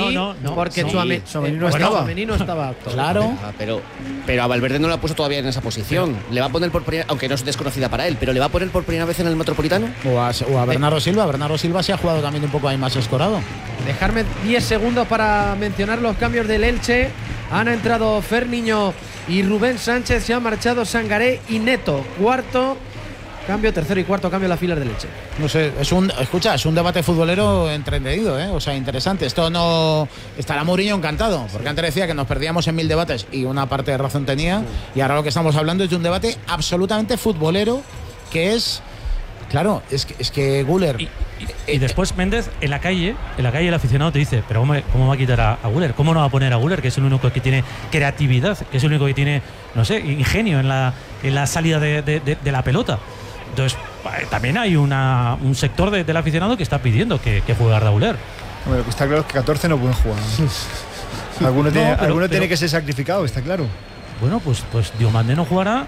[SPEAKER 13] Tchouaméni no estaba.
[SPEAKER 1] Claro.
[SPEAKER 3] Pero a Valverde no lo ha puesto todavía en esa posición. Le va a poner por primera, aunque no es desconocida para él, pero le va a poner por primera vez en el Metropolitano.
[SPEAKER 1] O a Bernardo Silva. Bernardo Silva se ha jugado también un poco ahí más escorado.
[SPEAKER 13] Dejarme 10 segundos para mencionar los cambios del Elche. Han entrado Ferniño y Rubén Sánchez. Se han marchado Sangaré y Neto. Tercero y cuarto cambio en las filas del Elche.
[SPEAKER 1] No sé, es un debate futbolero entretenido, o sea, interesante. Esto no estará Mourinho encantado, porque antes decía que nos perdíamos en 1000 debates y una parte de razón tenía, y ahora lo que estamos hablando es de un debate absolutamente futbolero, que es, claro, es que Güler
[SPEAKER 12] y después Méndez en la calle el aficionado te dice, pero ¿cómo va a quitar a Güler? ¿Cómo no va a poner a Güler, que es el único que tiene creatividad, que es el único que tiene, no sé, ingenio en la salida de la pelota? Entonces, también hay un sector del aficionado que está pidiendo que juegue Arda Güler.
[SPEAKER 10] Bueno, lo que está claro es que 14 no pueden jugar. Alguno tiene que ser sacrificado, está claro.
[SPEAKER 12] Bueno, pues Diomandé no jugará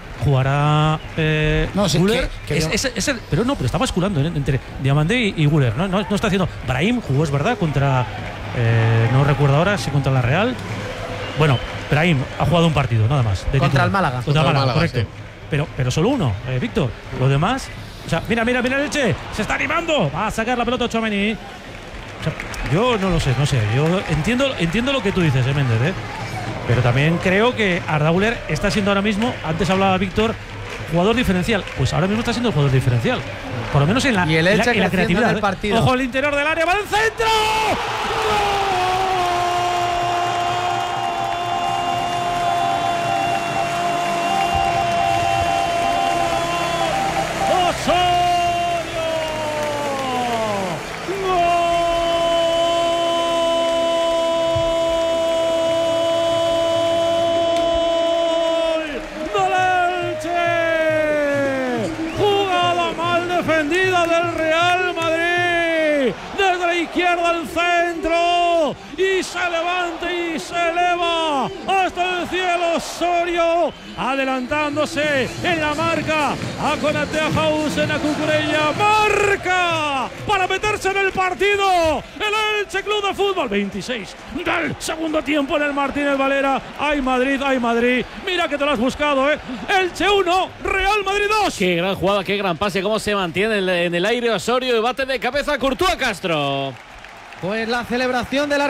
[SPEAKER 12] Güler. Pero está basculando entre Diomandé y Güler. No está haciendo. Brahim jugó, es verdad, contra. No recuerdo ahora si contra la Real. Bueno, Brahim ha jugado un partido, nada más.
[SPEAKER 13] Contra el Málaga.
[SPEAKER 12] Contra el Málaga, correcto. Sí. Pero solo uno, Víctor. Lo demás. O sea, mira el Elche. Se está animando. Va a sacar la pelota Tchouaméni. O sea, yo no lo sé. Yo entiendo lo que tú dices, Méndez, Pero también creo que Arda Güler está siendo ahora mismo, antes hablaba Víctor, jugador diferencial. Pues ahora mismo está siendo el jugador diferencial. Por lo menos en la creatividad.
[SPEAKER 13] En el partido.
[SPEAKER 12] Ojo al interior del área, va al centro. ¡Gol!
[SPEAKER 18] defendida del Real Madrid. Desde la izquierda al centro. Y se levanta y se eleva hasta el cielo Osorio. Adelantándose en la marca a Konaté, Hausen, a Cucurella. Marca para meterse en el partido. El Elche Club de Fútbol. 26 del segundo tiempo en el Martínez Valera. ¡Ay Madrid, ay Madrid! Mira que te lo has buscado, ¿eh? Elche 1, Real Madrid 2.
[SPEAKER 8] Qué gran jugada, qué gran pase, cómo se mantiene en el aire Osorio y bate de cabeza Courtois Castro.
[SPEAKER 13] Pues la celebración de la